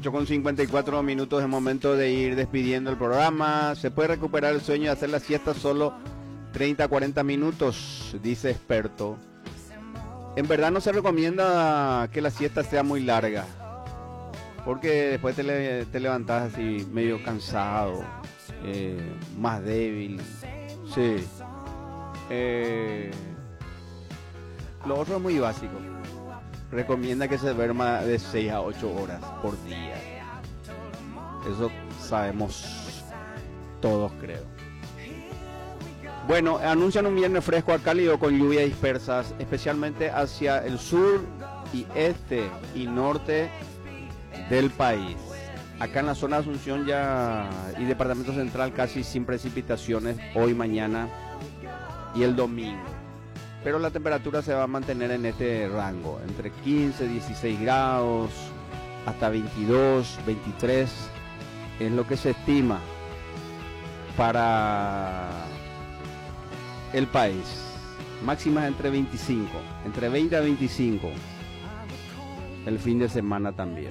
8:54, es momento de ir despidiendo el programa. Se puede recuperar el sueño de hacer la siesta solo 30-40 minutos, dice experto. En verdad no se recomienda que la siesta sea muy larga, porque después te levantás así medio cansado, más débil. Sí. Lo otro es muy básico. Recomienda que se duerma de 6 a 8 horas por día. Eso sabemos todos, creo. Bueno, anuncian un viernes fresco a cálido con lluvias dispersas, especialmente hacia el sur y este y norte del país. Acá en la zona de Asunción ya y Departamento Central casi sin precipitaciones hoy, mañana y el domingo. Pero la temperatura se va a mantener en este rango, entre 15, 16 grados, hasta 22, 23, es lo que se estima para el país. Máximas entre 25, entre 20 a 25, el fin de semana también.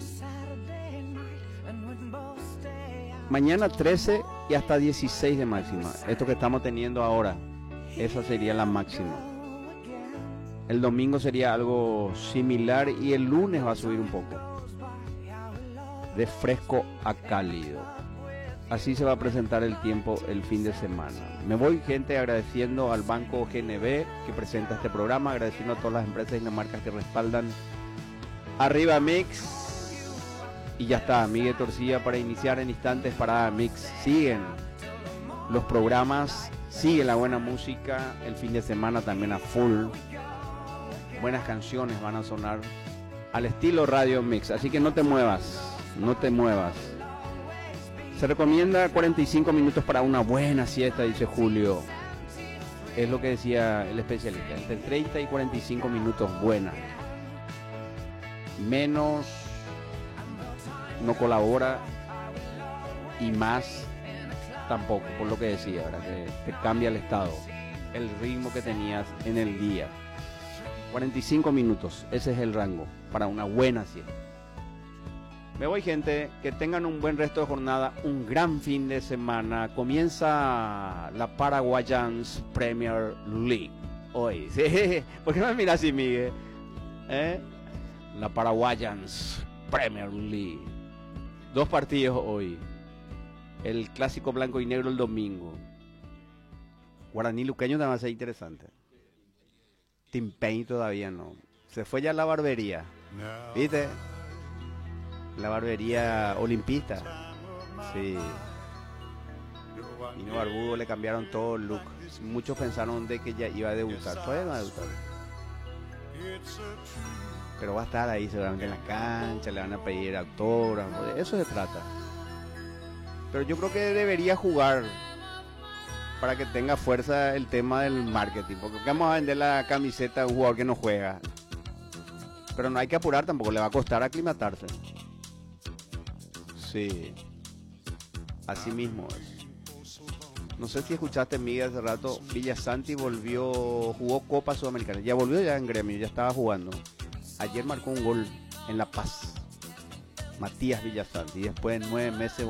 Mañana 13 y hasta 16 de máxima, esto que estamos teniendo ahora, esa sería la máxima. El domingo sería algo similar y el lunes va a subir un poco. De fresco a cálido. Así se va a presentar el tiempo el fin de semana. Me voy, gente, agradeciendo al Banco GNB que presenta este programa, agradeciendo a todas las empresas y las marcas que respaldan Arriba Mix. Y ya está, Miguel Torcilla para iniciar en instantes Parada Mix. Siguen los programas, sigue la buena música, el fin de semana también a full. Buenas canciones van a sonar al estilo Radio Mix, así que no te muevas, no te muevas. Se recomienda 45 minutos para una buena siesta, dice Julio. Es lo que decía el especialista, entre 30 y 45 minutos buena. Menos no colabora y más tampoco, por lo que decía, ¿verdad? Que te cambia el estado, el ritmo que tenías en el día. 45 minutos, ese es el rango para una buena siesta. Me voy, gente, que tengan un buen resto de jornada, un gran fin de semana. Comienza la Paraguayans Premier League hoy. ¿Sí? ¿Por qué me miras así, Miguel? La Paraguayans Premier League. 2 partidos hoy. El clásico blanco y negro el domingo. Guaraní Luqueño también va a ser interesante. Timpey todavía no. Se fue ya a la barbería. ¿Viste? La barbería olimpista. Sí. Vino barbudo, le cambiaron todo el look. Muchos pensaron de que ya iba a debutar. Todavía no va a debutar. Pero va a estar ahí seguramente en la cancha, le van a pedir autógrafos. De eso se trata. Pero yo creo que debería jugar para que tenga fuerza el tema del marketing, porque vamos a vender la camiseta de un jugador que no juega, pero no hay que apurar tampoco, le va a costar aclimatarse. Sí, así mismo es. No sé si escuchaste, Miguel, hace rato, Villasanti jugó Copa Sudamericana, ya volvió ya en Gremio, ya estaba jugando. Ayer marcó un gol en La Paz, Matías Villasanti, y después de 9 meses